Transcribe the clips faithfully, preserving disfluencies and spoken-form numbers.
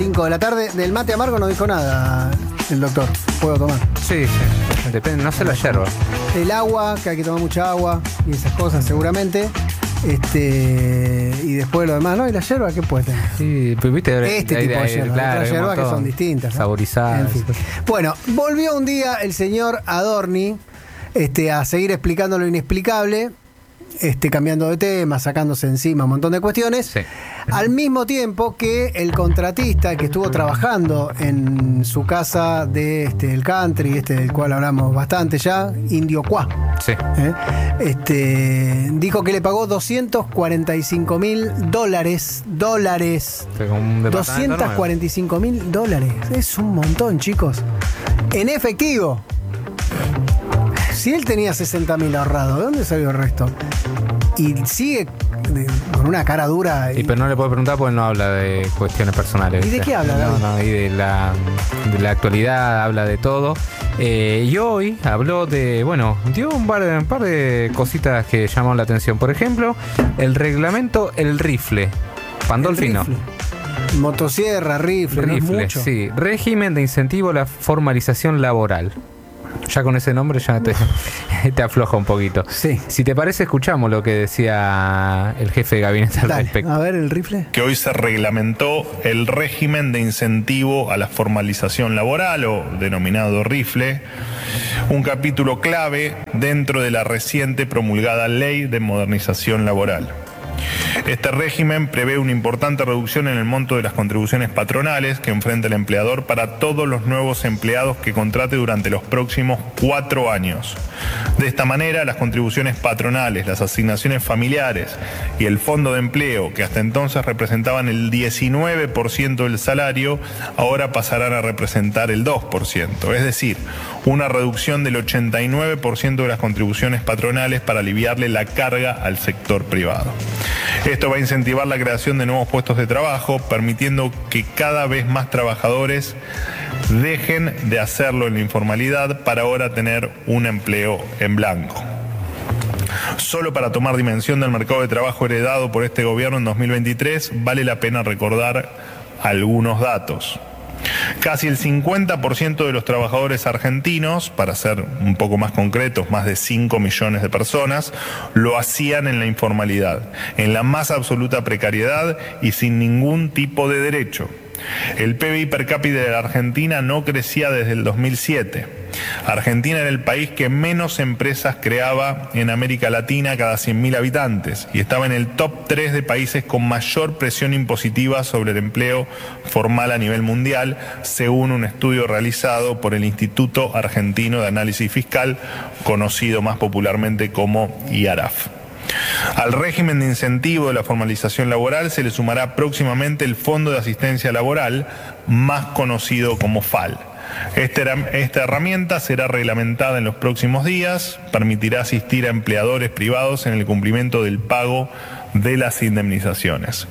cinco de la tarde. Del mate amargo no dijo nada el doctor. ¿Puedo tomar? Sí, sí. Depende, no sé la yerba. El agua, que hay que tomar mucha agua y esas cosas seguramente. Este y después lo demás, ¿no? ¿Y la yerba qué puede tener? Sí, pues viste, este hay, tipo hay, de yerba, claro, otras hay un yerbas que montón. son distintas, ¿no? Saborizadas. En fin. Bueno, volvió un día el señor Adorni este, a seguir explicando lo inexplicable, este, cambiando de tema, sacándose encima un montón de cuestiones. Sí. Al mismo tiempo que el contratista que estuvo trabajando en su casa de este, el country, este del cual hablamos bastante ya, Indio Cuá, Sí. ¿eh? este, dijo que le pagó doscientos cuarenta y cinco mil dólares. Dólares. Un departamento doscientos cuarenta y cinco mil dólares. Es un montón, chicos. En efectivo. Si él tenía sesenta mil ahorrado, ¿de dónde salió el resto? Y sigue de, con una cara dura. Y, y pero no le puedo preguntar porque no habla de cuestiones personales. ¿Y de qué habla, No, David? no, y de la, de la actualidad, habla de todo. Eh, y hoy habló de, bueno, dio un par, de, un par de cositas que llamaron la atención. Por ejemplo, el reglamento El Rifle. Pandolfino. El rifle. Motosierra, rifle, no es Rifle, mucho. sí. Régimen de incentivo a la formalización laboral. Ya con ese nombre ya te, te afloja un poquito. Sí. Si te parece, escuchamos lo que decía el jefe de gabinete al Dale, respecto. a ver el rifle. Que hoy se reglamentó el régimen de incentivo a la formalización laboral, o denominado rifle, un capítulo clave dentro de la reciente promulgada Ley de Modernización Laboral. Este régimen prevé una importante reducción en el monto de las contribuciones patronales que enfrenta el empleador para todos los nuevos empleados que contrate durante los próximos cuatro años. De esta manera, las contribuciones patronales, las asignaciones familiares y el fondo de empleo, que hasta entonces representaban el diecinueve por ciento del salario, ahora pasarán a representar el dos por ciento. Es decir, una reducción del ochenta y nueve por ciento de las contribuciones patronales para aliviarle la carga al sector privado. Esto va a incentivar la creación de nuevos puestos de trabajo, permitiendo que cada vez más trabajadores dejen de hacerlo en la informalidad para ahora tener un empleo en blanco. Solo para tomar dimensión del mercado de trabajo heredado por este gobierno en dos mil veintitrés, vale la pena recordar algunos datos. Casi el cincuenta por ciento de los trabajadores argentinos, para ser un poco más concretos, más de cinco millones de personas, lo hacían en la informalidad, en la más absoluta precariedad y sin ningún tipo de derecho. El P B I per cápita de la Argentina no crecía desde el dos mil siete. Argentina era el país que menos empresas creaba en América Latina cada cien mil habitantes y estaba en el top tres de países con mayor presión impositiva sobre el empleo formal a nivel mundial, según un estudio realizado por el Instituto Argentino de Análisis Fiscal, conocido más popularmente como I A R A F. Al régimen de incentivo de la formalización laboral se le sumará próximamente el Fondo de Asistencia Laboral, más conocido como F A L. Esta, esta herramienta será reglamentada en los próximos días, permitirá asistir a empleadores privados en el cumplimiento del pago de las indemnizaciones.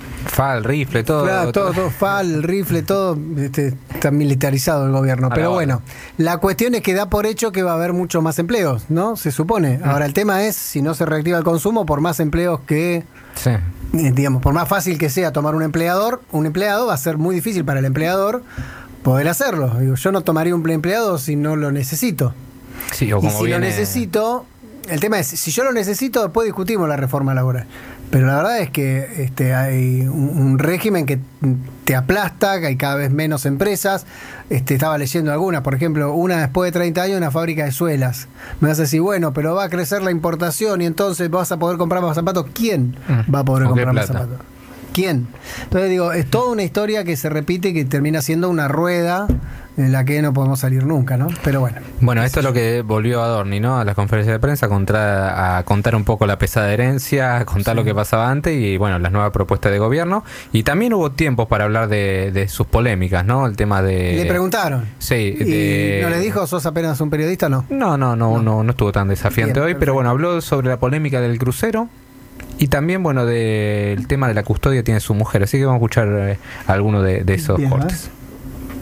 F A L, rifle, todo. Claro, todo, todo, F A L, rifle, todo este, está militarizado el gobierno. Ahora, Pero ahora. bueno, la cuestión es que da por hecho que va a haber mucho más empleos, ¿no? Se supone. Ahora, el tema es, si no se reactiva el consumo, por más empleos que, Sí. eh, digamos, por más fácil que sea tomar un empleador, un empleado, va a ser muy difícil para el empleador poder hacerlo. Digo, yo no tomaría un empleado si no lo necesito. Sí, o Y como si viene... lo necesito, el tema es, si yo lo necesito, después discutimos la reforma laboral. Pero la verdad es que este, hay un, un régimen que te aplasta, que hay cada vez menos empresas. Este, estaba leyendo algunas, por ejemplo, una después de treinta años, una fábrica de suelas. Me vas a decir, bueno, pero va a crecer la importación y entonces vas a poder comprar más zapatos. ¿Quién Mm. va a poder ¿Con qué comprar más plata? zapatos? ¿Quién? Entonces digo, es toda una historia que se repite y que termina siendo una rueda en la que no podemos salir nunca, ¿no? Pero bueno. Bueno, esto es lo que volvió Adorni, ¿no? A las conferencias de prensa, a contar, a contar un poco la pesada herencia, a contar Sí. lo que pasaba antes y, bueno, las nuevas propuestas de gobierno. Y también hubo tiempos para hablar de, de sus polémicas, ¿no? El tema de... Le preguntaron. Sí. ¿Y de... no le dijo, sos apenas un periodista? No. No, no, no, no, no, no estuvo tan desafiante Bien, hoy, perfecto. pero bueno, habló sobre la polémica del crucero y también, bueno, del tema de la custodia tiene su mujer. Así que vamos a escuchar eh, algunos de, de esos Bien, cortes.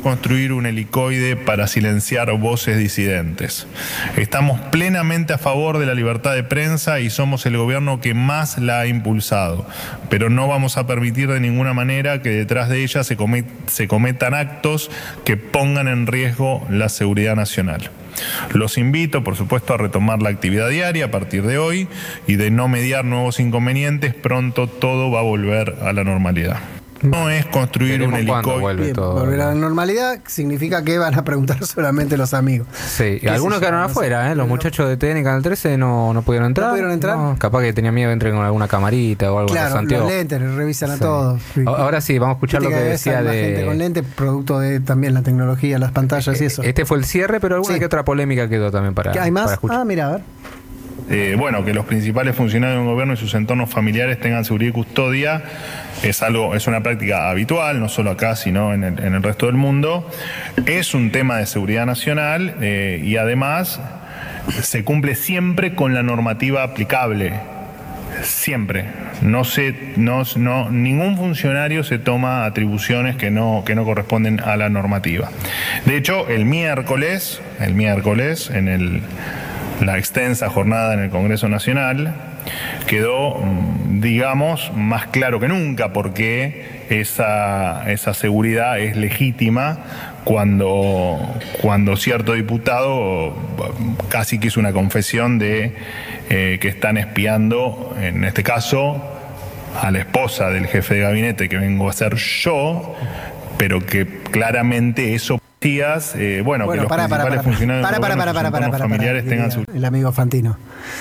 construir un helicoide para silenciar voces disidentes. Estamos plenamente a favor de la libertad de prensa y somos el gobierno que más la ha impulsado, pero no vamos a permitir de ninguna manera que detrás de ella se, comet- se cometan actos que pongan en riesgo la seguridad nacional. Los invito, por supuesto, a retomar la actividad diaria a partir de hoy y de no mediar nuevos inconvenientes, pronto todo va a volver a la normalidad. No es construir un helicoide. Bien, volver a la normalidad significa que van a preguntar solamente los amigos. Sí, y algunos quedaron no sé, afuera, ¿eh? Los muchachos de T N Canal trece no, no pudieron entrar. ¿No pudieron entrar? No, capaz que tenían miedo de entrar con alguna camarita o algo. Claro, de Santiago. los lentes, les revisan a Sí. todos. Sí. Ahora sí, vamos a escuchar Viste lo que que decía hay más de... gente con lentes, producto de también la tecnología, las pantallas y eso. Este fue el cierre, pero alguna Sí. que otra polémica quedó también para, ¿Qué hay más? para escuchar. Ah, mira, a ver. Eh, bueno, que los principales funcionarios de un gobierno y sus entornos familiares tengan seguridad y custodia es algo, es una práctica habitual, no solo acá, sino en el, en el resto del mundo. Es un tema de seguridad nacional eh, y además se cumple siempre con la normativa aplicable. Siempre. No se, no, no, ningún funcionario se toma atribuciones que no, que no corresponden a la normativa. De hecho, el miércoles, el miércoles, en el la extensa jornada en el Congreso Nacional, quedó, digamos, más claro que nunca porque esa, esa seguridad es legítima cuando, cuando cierto diputado casi que hizo una confesión de eh, que están espiando, en este caso, a la esposa del jefe de gabinete que vengo a ser yo, pero que claramente eso... Eh, bueno, Bueno, que los para, para, principales para, funcionarios para, para, del para, gobierno y sus para, para, entornos para, familiares para, tengan diría su... el amigo Fantino.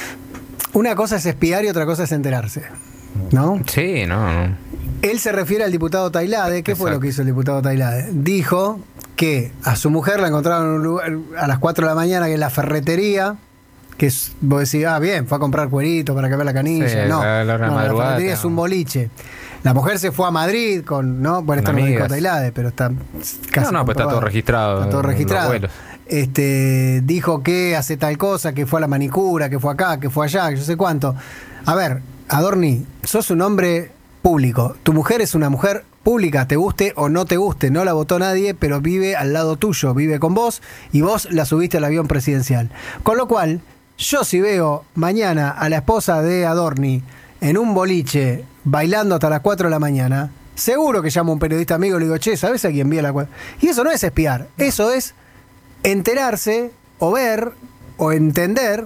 Una cosa es espiar y otra cosa es enterarse, ¿no? Sí, no, no. Él se refiere al diputado Tailade. ¿Qué Exacto. fue lo que hizo el diputado Tailade? Dijo que a su mujer la encontraron en un lugar a las cuatro de la mañana, que es la ferretería, que es, vos decís, ah, bien, fue a comprar cuerito para cambiar la canilla. Sí, no, la- la hora de no, la madrugada, ferretería no. es un boliche. La mujer se fue a Madrid con, ¿no? Bueno, esto no lo dijo Amigas. Tailade, pero está casi No, no, pues está comprobado. todo registrado Está todo en los registrado. vuelos. Este, dijo que hace tal cosa, que fue a la manicura, que fue acá, que fue allá, que yo sé cuánto. A ver, Adorni, sos un hombre público. Tu mujer es una mujer pública, te guste o no te guste. No la votó nadie, pero vive al lado tuyo, vive con vos y vos la subiste al avión presidencial. Con lo cual, yo si veo mañana a la esposa de Adorni en un boliche bailando hasta las cuatro de la mañana, seguro que llamo a un periodista amigo y le digo, che, ¿sabes a quién vi a la cuatro? Y eso no es espiar, eso es enterarse o ver o entender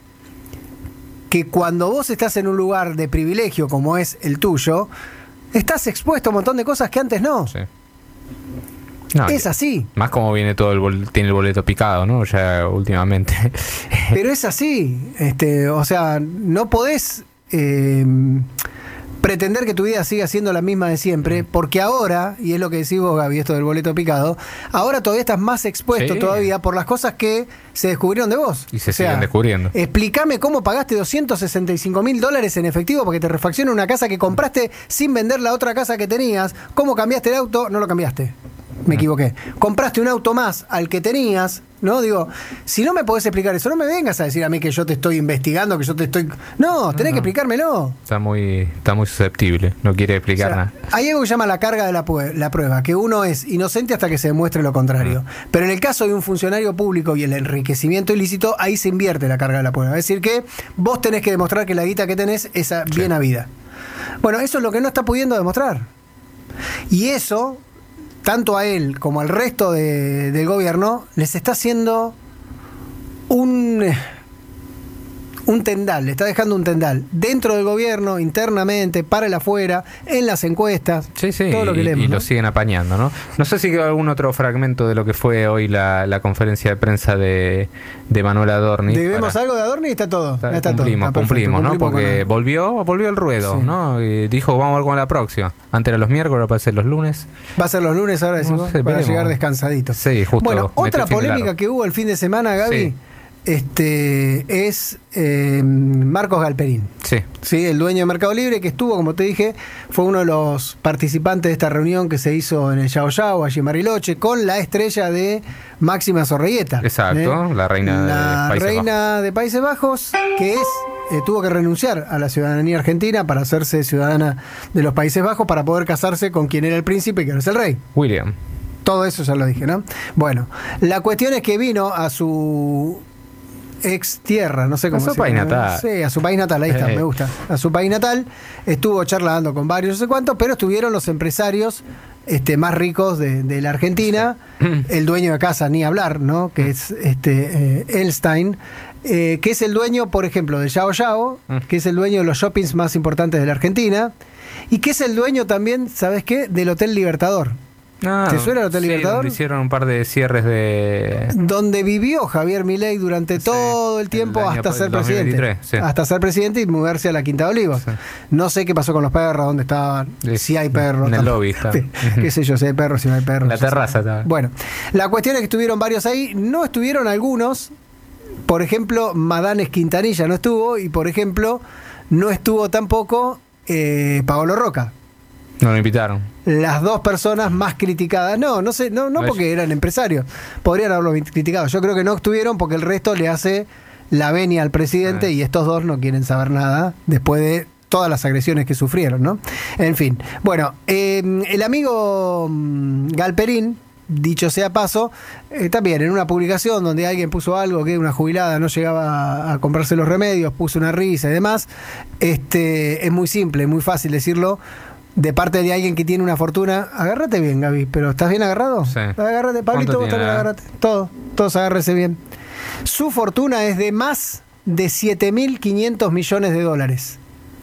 que cuando vos estás en un lugar de privilegio como es el tuyo, estás expuesto a un montón de cosas que antes no. Sí. No, Es así. Más como viene todo el bol- tiene el boleto picado, ¿no? Ya últimamente. Pero es así. Este, o sea, no podés eh, pretender que tu vida siga siendo la misma de siempre, porque ahora, y es lo que decís vos, Gaby, esto del boleto picado, ahora todavía estás más expuesto Sí. todavía por las cosas que se descubrieron de vos. Y se siguen descubriendo. Explícame cómo pagaste doscientos sesenta y cinco mil dólares en efectivo porque te refacciona una casa que compraste sin vender la otra casa que tenías. ¿Cómo cambiaste el auto? No lo cambiaste. Me equivoqué. Compraste un auto más al que tenías, ¿no? Digo, si no me podés explicar eso, no me vengas a decir a mí que yo te estoy investigando, que yo te estoy... No, tenés no. que explicármelo. Está muy, está muy susceptible. No quiere O explicar sea, nada. hay algo que se llama la carga de la, pue- la prueba, que uno es inocente hasta que se demuestre lo contrario. Pero en el caso de un funcionario público y el enriquecimiento ilícito, ahí se invierte la carga de la prueba. Es decir, que vos tenés que demostrar que la guita que tenés es a- bien habida. Bueno, eso es lo que no está pudiendo demostrar. Y eso, tanto a él como al resto de- del gobierno, les está haciendo un... un tendal, le está dejando un tendal dentro del gobierno, internamente, para el afuera, en las encuestas, Sí, sí, todo lo que y, leemos, y ¿no? lo siguen apañando, ¿no? No sé si quedó algún otro fragmento de lo que fue hoy la, la conferencia de prensa de, de Manuel Adorni. ¿Debemos Para- algo de Adorni? Está todo. Está- ya está cumplimos, todo. Está perfecto, cumplimos, ¿no? cumplimos Porque con- volvió, volvió el ruedo, Sí. ¿no? Y dijo, vamos a ver con la próxima. Antes era los miércoles, ahora parece los lunes. Va a ser los lunes ahora, decimos, No sé, para veremos. llegar descansaditos. Sí, justo. Bueno, metió otra el fin de polémica largo. que hubo el fin de semana, Gaby, Sí. este, es eh, Marcos Galperín. Sí. Sí, el dueño de Mercado Libre, que estuvo, como te dije, fue uno de los participantes de esta reunión que se hizo en el Yao Yao, allí en Bariloche, con la estrella de Máxima Zorrigueta. Exacto, ¿eh? la reina de La Países reina de Países Bajos, que es eh, tuvo que renunciar a la ciudadanía argentina para hacerse ciudadana de los Países Bajos para poder casarse con quien era el príncipe, que ahora es el rey. William. todo eso ya lo dije, ¿no? Bueno, la cuestión es que vino a su ex tierra, no sé cómo a su se país llama. natal. Sí, a su país natal, ahí está, Eh. me gusta. A su país natal, estuvo charlando con varios, no sé cuántos, pero estuvieron los empresarios este, más ricos de, de la Argentina, Sí. el dueño de casa, ni hablar, ¿no? Que es este eh, Elstein, eh, que es el dueño, por ejemplo, de Yao Yao, Mm. que es el dueño de los shoppings más importantes de la Argentina, y que es el dueño también, ¿sabes qué? Del Hotel Libertador. Ah, ¿Te suena el Hotel sí, Libertador? donde hicieron un par de cierres de... Donde vivió Javier Milei durante Sí, todo el tiempo el año hasta pa- ser dos mil presidente. veintitrés, sí. Hasta ser presidente y mudarse a la Quinta de Olivos. Sí. No sé qué pasó con los perros, dónde estaban, Sí, si hay perros. en el tampoco. lobby está. Sí, qué sé yo, si hay perros, si no hay perros. En la no sé. terraza estaba. Bueno, la cuestión es que estuvieron varios ahí, no estuvieron algunos. Por ejemplo, Madanes Quintanilla no estuvo y, por ejemplo, no estuvo tampoco eh, Paolo Roca. No lo invitaron. Las dos personas más criticadas. No, no sé, no, no ¿Ves? porque eran empresarios. Podrían haberlo criticado. Yo creo que no estuvieron porque el resto le hace la venia al presidente Ah. y estos dos no quieren saber nada después de todas las agresiones que sufrieron, ¿no? En fin. Bueno, eh, el amigo mm, Galperín, dicho sea paso, eh, también en una publicación donde alguien puso algo que una jubilada no llegaba a, a comprarse los remedios, puso una risa y demás, este, es muy simple, muy fácil decirlo. De parte de alguien que tiene una fortuna, agárrate bien, Gaby, pero ¿estás bien agarrado? Sí. Agárrate, Pablito, vos tiene? también agárrate. Todo, todos agárrese bien. Su fortuna es de más de siete mil quinientos millones de dólares.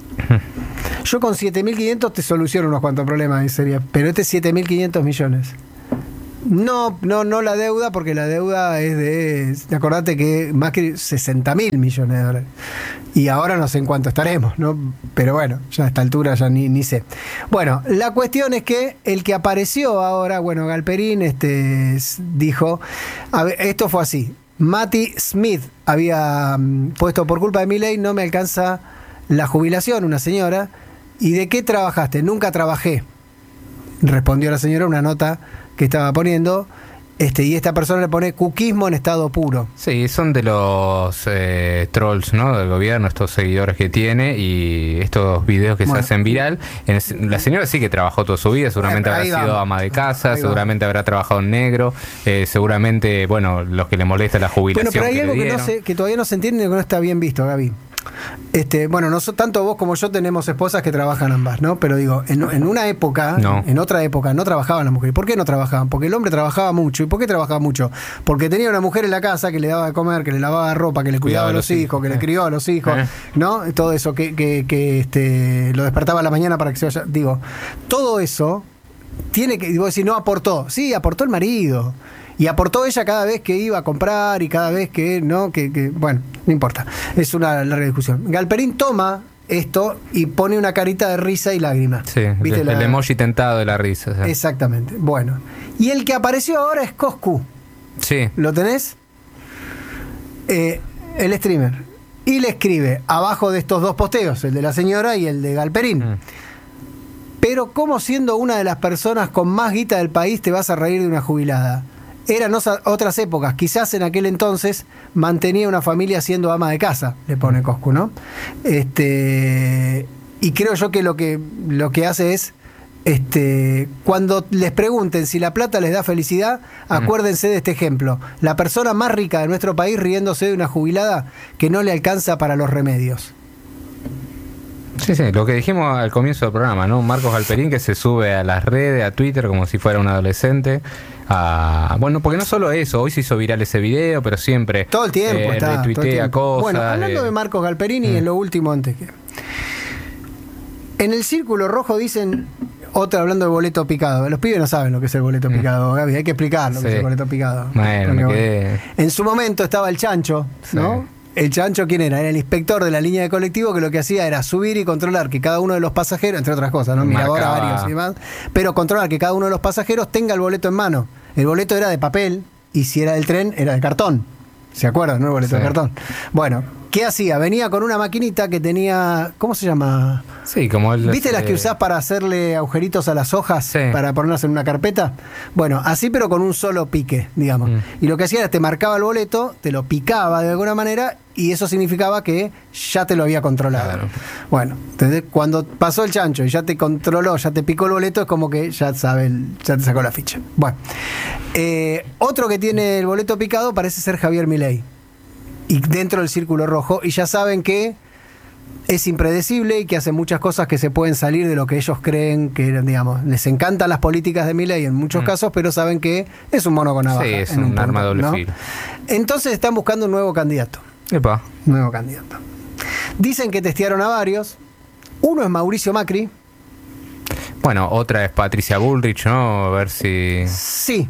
Yo con siete mil quinientos te soluciono unos cuantos problemas, en serio, pero este es siete mil quinientos millones. No, no, no la deuda, porque la deuda es de, acordate que más que sesenta mil millones de dólares. Y ahora no sé en cuánto estaremos, ¿no? Pero bueno, ya a esta altura ya ni, ni sé. Bueno, la cuestión es que el que apareció ahora, bueno, Galperín este, dijo, a ver, esto fue así. Mati Smith había mm, puesto por culpa de Milei, no me alcanza la jubilación, una señora. ¿Y de qué trabajaste? Nunca trabajé. Respondió la señora una nota que estaba poniendo, este, y esta persona le pone cuquismo en estado puro. Sí, son de los eh, trolls, ¿no? Del gobierno, estos seguidores que tiene y estos videos que Bueno. se hacen viral. En- la señora sí que trabajó toda su vida, seguramente Bueno, habrá ahí sido vamos. ama de casa, Ahí seguramente habrá trabajado en negro, eh, seguramente, bueno, los que le molesta la jubilación. Bueno, pero hay que algo le que, no dieron. sé, que todavía no se entiende y que no está bien visto, Gaby. Este, bueno, no so- tanto vos como yo tenemos esposas que trabajan ambas, ¿no? Pero digo, en, en una época, No. en otra época, no trabajaban las mujeres. ¿Por qué no trabajaban? Porque el hombre trabajaba mucho. ¿Y por qué trabajaba mucho? Porque tenía una mujer en la casa que le daba de comer, que le lavaba ropa, que le cuidaba a los hijos, que le eh. crió a los hijos, Eh. ¿no? Todo eso, que, que, que este, lo despertaba a la mañana para que se vaya. Digo, todo eso tiene que, digo, decir, no aportó. Sí, aportó el marido. Y aportó ella cada vez que iba a comprar y cada vez que, ¿no? Que, que bueno, no importa. Es una larga discusión. Galperín toma esto y pone una carita de risa y lágrima. Sí, ¿Viste el, la- el emoji tentado de la risa. o sea. Exactamente. Bueno. Y el que apareció ahora es Coscu. Sí, ¿Lo tenés? Eh, el streamer. Y le escribe abajo de estos dos posteos, el de la señora y el de Galperín. Mm. Pero ¿cómo siendo una de las personas con más guita del país te vas a reír de una jubilada? Eran osa- otras épocas, quizás en aquel entonces mantenía una familia siendo ama de casa, le pone Coscu, ¿no? Este, y creo yo que lo que, lo que hace es, este, cuando les pregunten si la plata les da felicidad, acuérdense de este ejemplo. La persona más rica de nuestro país riéndose de una jubilada que no le alcanza para los remedios. sí, sí, lo que dijimos al comienzo del programa, ¿no? Marcos Galperín que se sube a las redes, a Twitter, como si fuera un adolescente. A, bueno, porque no solo eso, hoy se hizo viral ese video, pero siempre Todo el tiempo eh, está. todo el retuitea tiempo. cosas. Bueno, hablando eh, de Marcos Galperini, Mm. en lo último antes que. En el círculo rojo dicen, otra hablando de boleto picado. Los pibes no saben lo que es el boleto Mm. picado, Gaby. Hay que explicar lo que Sí. es el boleto picado. Bueno, Porque, me quedé... En su momento estaba el Chancho, ¿no? El Chancho, ¿quién era? Era el inspector de la línea de colectivo que lo que hacía era subir y controlar que cada uno de los pasajeros, entre otras cosas, ¿no? Mirador a Marcaba. varios y demás, pero controlar que cada uno de los pasajeros tenga el boleto en mano. El boleto era de papel y si era del tren, era de cartón. ¿Se acuerdan, no? El boleto Sí. de cartón. Bueno, ¿Qué hacía? Venía con una maquinita que tenía, ¿cómo se llama? Sí, como el... ¿Viste las que usás para hacerle agujeritos a las hojas? Sí. Para ponerlas en una carpeta. Bueno, así pero con un solo pique, digamos. Mm. Y lo que hacía era te marcaba el boleto, te lo picaba de alguna manera y eso significaba que ya te lo había controlado. Claro. Bueno, entonces cuando pasó el chancho y ya te controló, ya te picó el boleto, es como que ya sabe, el, ya te sacó la ficha. Bueno, eh, otro que tiene el boleto picado parece ser Javier Milei. Y dentro del círculo rojo, y ya saben que es impredecible y que hace muchas cosas que se pueden salir de lo que ellos creen que, digamos, les encantan las políticas de Milei en muchos mm. casos, pero saben que es un mono con navaja. Sí, es un, un arma doble ¿no? filo. Entonces están buscando un nuevo candidato. Epa. Nuevo candidato. Dicen que testearon a varios. Uno es Mauricio Macri. Bueno, otra es Patricia Bullrich, ¿no? A ver si... Sí.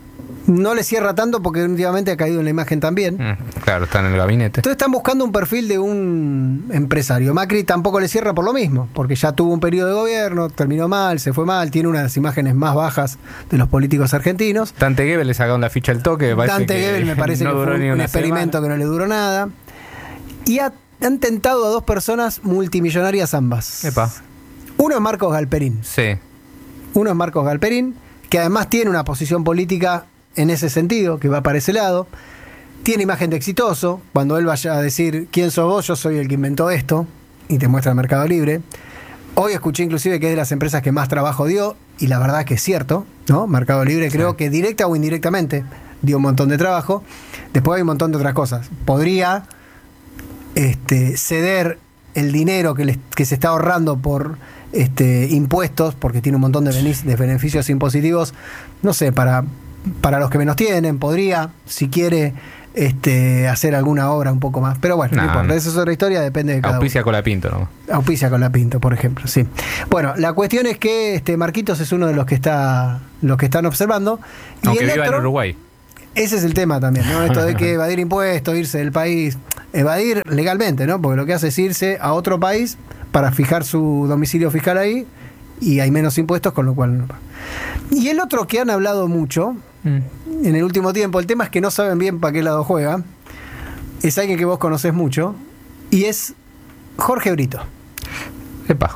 No le cierra tanto porque últimamente ha caído en la imagen también. Mm, claro, está en el gabinete. Entonces están buscando un perfil de un empresario. Macri tampoco le cierra por lo mismo, porque ya tuvo un periodo de gobierno, terminó mal, se fue mal, tiene una de las imágenes más bajas de los políticos argentinos. Dante Gebel le sacaron la ficha al toque. Dante Gebel me parece no que fue un experimento semana. que no le duró nada. Y ha, han tentado a dos personas multimillonarias ambas. Epa. Uno es Marcos Galperín. Sí. Uno es Marcos Galperín, que además tiene una posición política en ese sentido, que va para ese lado. Tiene imagen de exitoso. Cuando él vaya a decir quién sos vos, yo soy el que inventó esto, y te muestra el Mercado Libre. Hoy escuché inclusive que es de las empresas que más trabajo dio, y la verdad que es cierto, ¿no? Mercado Libre creo sí. que directa o indirectamente dio un montón de trabajo. Después hay un montón de otras cosas. Podría este, ceder el dinero que, les, que se está ahorrando por este, impuestos, porque tiene un montón de, benefic- de beneficios impositivos, no sé, para... para los que menos tienen, podría, si quiere, este, hacer alguna obra un poco más. Pero bueno, nah, no importa, esa es otra historia, depende de cada Auspicia uno. con la Pinto, ¿no? Auspicia con la Pinto, por ejemplo, sí. Bueno, la cuestión es que este Marquitos es uno de los que está, los que están observando. Y aunque el viva otro, en Uruguay. Ese es el tema también, ¿no? Esto de que evadir impuestos, irse del país, evadir legalmente, ¿no? Porque lo que hace es irse a otro país para fijar su domicilio fiscal ahí y hay menos impuestos, con lo cual no. Y el otro que han hablado mucho mm. en el último tiempo, el tema es que no saben bien para qué lado juega, es alguien que vos conocés mucho y es Jorge Brito. Epa.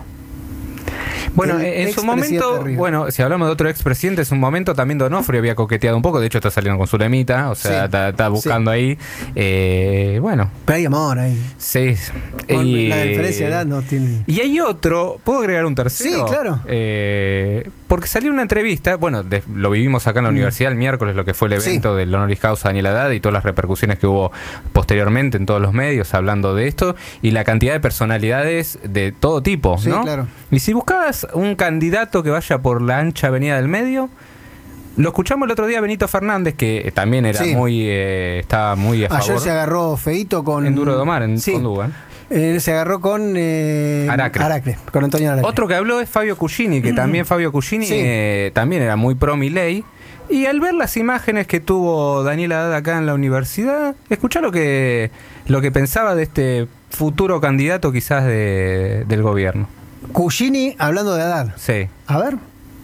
Bueno, en su momento, bueno, si hablamos de otro expresidente, en su momento también Donofrio había coqueteado un poco, de hecho está saliendo con su lemita, o sea, sí, está, está buscando sí. ahí, eh, bueno. Pero hay amor ahí. Sí. Y, la diferencia de edad no tiene... Y hay otro, ¿puedo agregar un tercero? Sí, claro. Eh, porque salió una entrevista, bueno, de, lo vivimos acá en la mm. universidad el miércoles, lo que fue el evento sí. del honoris causa Daniel Haddad y todas las repercusiones que hubo posteriormente en todos los medios hablando de esto, y la cantidad de personalidades de todo tipo, sí, ¿no? Claro. Y si buscabas un candidato que vaya por la ancha avenida del medio, lo escuchamos el otro día Benito Fernández, que también era sí. muy eh, estaba muy a favor. Ayer se agarró feíto con en Duro de Domar, en sí. con Dugan. Eh, se agarró con eh, Aracre. Aracre, con Antonio Aracre. Otro que habló es Fabio Cugini, que mm. también Fabio Cugini sí. eh, también era muy pro Milei. Y al ver las imágenes que tuvo Daniel Haddad acá en la universidad, escuchá lo que lo que pensaba de este futuro candidato quizás de, del gobierno. Cugini hablando de Haddad. Sí. A ver.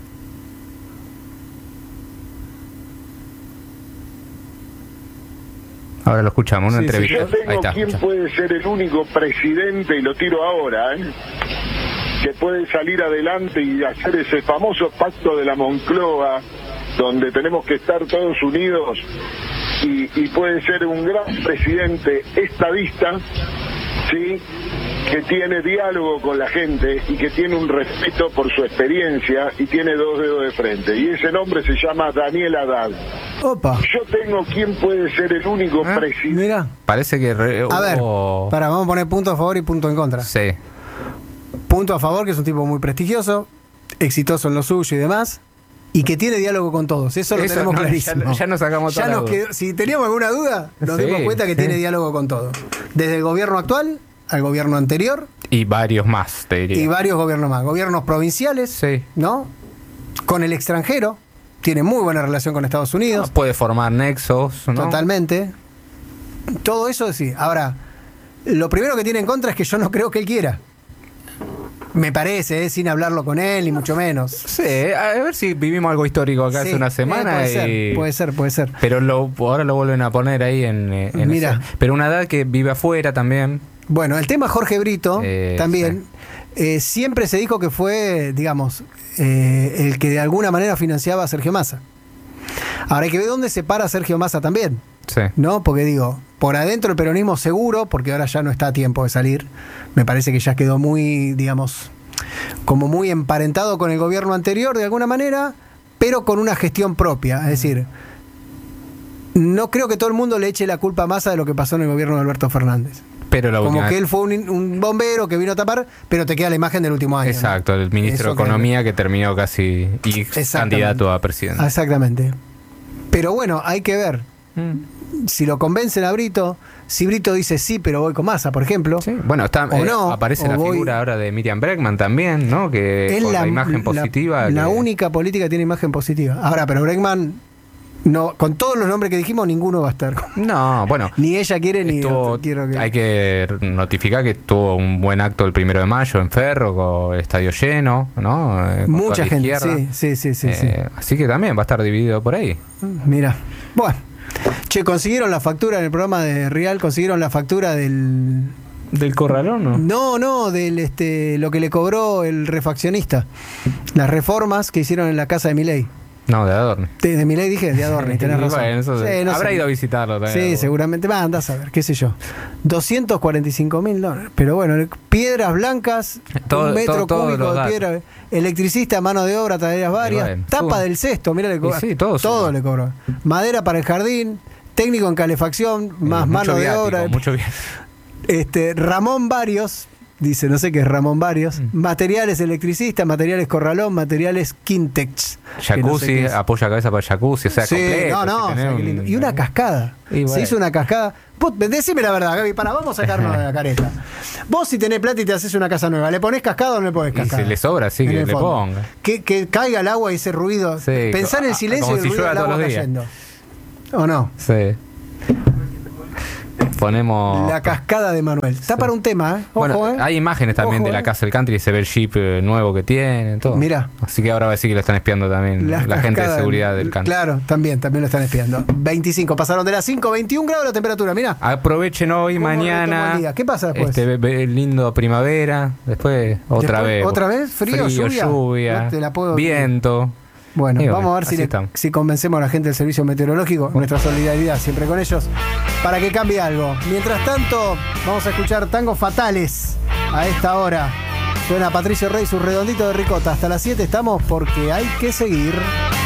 Ahora lo escuchamos, una sí, entrevista. Sí. Yo tengo Ahí está, quién escucha. puede ser el único presidente, y lo tiro ahora, ¿eh? que puede salir adelante y hacer ese famoso pacto de la Moncloa, donde tenemos que estar todos unidos, y, y puede ser un gran presidente estadista, ¿sí?, que tiene diálogo con la gente y que tiene un respeto por su experiencia y tiene dos dedos de frente. Y ese nombre se llama Daniel Haddad. Opa. Yo tengo quién puede ser el único ¿Eh? presidente. Mira. Parece que... Re... A ver, oh. para, vamos a poner punto a favor y punto en contra. Sí. Punto a favor, que es un tipo muy prestigioso, exitoso en lo suyo y demás, y que tiene diálogo con todos. Eso lo Eso, tenemos no, clarísimo. Ya, ya nos sacamos ya toda nos la quedó, si teníamos alguna duda, nos sí, dimos cuenta que sí. tiene diálogo con todos. Desde el gobierno actual al gobierno anterior. Y varios más, te diría. Y varios gobiernos más. Gobiernos provinciales, sí. ¿no? Con el extranjero. Tiene muy buena relación con Estados Unidos. No, puede formar nexos, ¿no? Totalmente. Todo eso sí. Ahora, lo primero que tiene en contra es que yo no creo que él quiera. Me parece, ¿eh? Sin hablarlo con él, ni mucho menos. Sí, a ver si vivimos algo histórico acá Sí, hace una semana. eh, puede, y... ser, puede ser, puede ser. Pero lo, ahora lo vuelven a poner ahí en, en Mira. ese- Pero una edad que vive afuera también. Bueno, el tema Jorge Brito Eh, también eh, siempre se dijo que fue, digamos, eh, el que de alguna manera financiaba a Sergio Massa. Ahora hay que ver dónde se para Sergio Massa también, Sí. ¿no? Porque digo, por adentro el peronismo seguro, porque ahora ya no está a tiempo de salir. Me parece que ya quedó muy, digamos, como muy emparentado con el gobierno anterior de alguna manera, pero con una gestión propia. Es decir, no creo que todo el mundo le eche la culpa a Massa de lo que pasó en el gobierno de Alberto Fernández. Pero la Como última que él fue un, un bombero que vino a tapar, pero te queda la imagen del último año. Exacto, ¿no? el ministro Eso de Economía que... terminó casi y Exactamente. candidato a presidente. Exactamente. Pero bueno, hay que ver Mm. si lo convencen a Brito, si Brito dice sí, pero voy con Massa, por ejemplo. Sí, bueno, está, O eh, no, aparece o la voy- figura ahora de Miriam Bregman también, ¿no? Que Es con la, la, imagen la- positiva. La, que- única política que tiene imagen positiva. Ahora, pero Bregman, no, con todos los nombres que dijimos, ninguno va a estar. No, bueno. Ni ella quiere, ni estuvo- otro quiero que... Hay que notificar que tuvo un buen acto el primero de mayo en Ferro, con el estadio lleno, ¿no? Eh, con Mucha toda la gente, izquierda. sí, sí, sí, sí, sí. Eh, Así que también va a estar dividido por ahí. Mira, bueno. Che, consiguieron la factura en el programa de Real, consiguieron la factura del... ¿Del corralón, no? No, no, del este lo que le cobró el refaccionista. Las reformas que hicieron en la casa de Milei. No, de Adorni. De, de Milei dije, de Adorni, tenés razón. Bueno, eso Sí, se- no habrá sé. ido a visitarlo también. Sí, seguramente. Va, andás a ver, qué sé yo. doscientos cuarenta y cinco mil dólares. Pero bueno, piedras blancas, Todo- un metro todo- todos cúbico los de datos. piedra, electricista, mano de obra, tareas varias, bueno, tapa suma. del cesto, mira, le cobró. Y sí, todo todo suma. le cobró. Madera para el jardín, técnico en calefacción, más Eh, mano mucho de viático, obra. Mucho bien. Este, Ramón Barrios, dice, no sé qué es Ramón Barrios, Mm. materiales electricistas, materiales Corralón, materiales Quintex. que no sé Jacuzzi, qué es. apoya cabeza para jacuzzi, o sea, Sí, completo. no, no, si o tenés sea, qué un- lindo. Y una cascada. Y bueno. Se hizo una cascada. Vos, decime la verdad, Gaby, para, vamos a sacarnos de la careta. Vos si tenés plata y te haces una casa nueva, ¿le ponés cascada o no le ponés Y cascada? si le sobra, sí, En que el le fondo. ponga. Que, que caiga el agua y ese ruido. Sí, Pensar en el co- silencio como y el si ruido llueva del agua todos los días. cayendo. ¿O no? Sí. Ponemos. La cascada de Manuel. Está para un tema, ¿eh? Ojo, Bueno, ¿eh? hay imágenes también Ojo, de la ¿eh? casa del country, se ve el jeep eh, nuevo que tiene, todo. Mirá. Así que ahora va a decir que lo están espiando también Las la gente de cascadas, seguridad del country. Claro, también, también lo están espiando. veinticinco, pasaron de las cinco, veintiún grados la temperatura, mira. Aprovechen hoy, ¿Cómo retomó mañana. el día? ¿Qué pasa después? Este ve- ve- lindo primavera. Después, otra Después, vez. ¿otra vez? ¿Frío, lluvia? lluvia, No te la puedo- viento. Bueno, Y bueno, vamos a ver si, así le- estamos. si convencemos a la gente del servicio meteorológico, nuestra solidaridad siempre con ellos, para que cambie algo. Mientras tanto, vamos a escuchar tangos fatales a esta hora. Suena Patricio Rey, su redondito de ricota. Hasta las siete estamos porque hay que seguir.